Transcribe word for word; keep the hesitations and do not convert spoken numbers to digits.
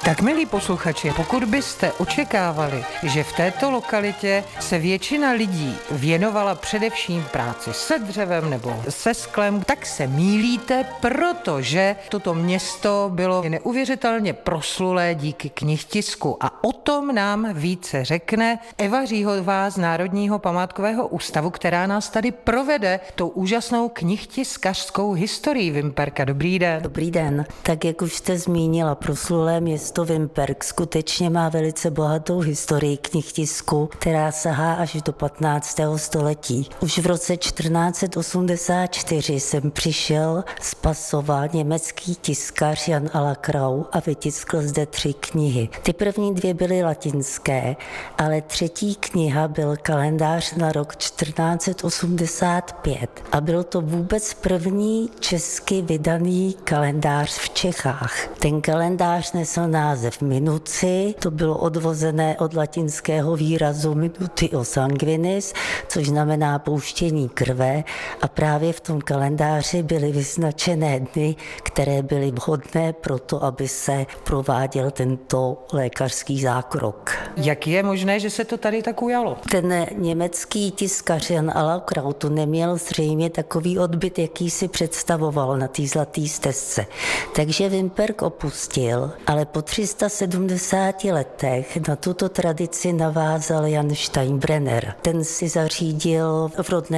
Tak milí posluchači, pokud byste očekávali, že v této lokalitě se většina lidí věnovala především práci se dřevem nebo se sklem, tak se mýlíte, protože toto město bylo neuvěřitelně proslulé díky knihtisku. A o tom nám více řekne Eva Říhová z Národního památkového ústavu, která nás tady provede tou úžasnou knihtiskařskou historií Vimperka. Dobrý den. Dobrý den. Tak jak už jste zmínila, proslulé město Vimperk skutečně má velice bohatou historii knihtisku, která sahá až do patnáctého století. Už v roce čtrnáct set osmdesát čtyři sem přišel z Pasova německý tiskař Jan Alakrau a vytiskl zde tři knihy. Ty první dvě byly latinské, ale třetí kniha byl kalendář na rok čtrnáct set osmdesát pět a byl to vůbec první česky vydaný kalendář v Čechách. Ten kalendář nesl název Minuci, to bylo odvozené od latinského výrazu minutio sanguinis, což znamená pouštění krve, a právě v tom kalendáři byly vyznačené dny, které byly vhodné pro to, aby se prováděl tento lékařský zákrok. Jak je možné, že se to tady tak ujalo? Ten německý tiskař Jan Alakrau tu neměl zřejmě takový odbyt, jaký si představoval na té zlaté stezce. Takže Vimperk opustil, ale po tři sta sedmdesáti letech na tuto tradici navázal Jan Steinbrenner. Ten si zařídil v rodné